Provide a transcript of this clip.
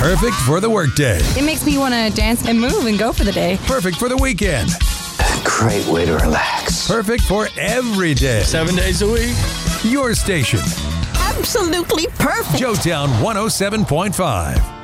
Perfect for the workday. It makes me want to dance and move and go for the day. Perfect for the weekend. Great way to relax. Perfect for every day. 7 days a week. Your station. Absolutely perfect. Joetown 107.5.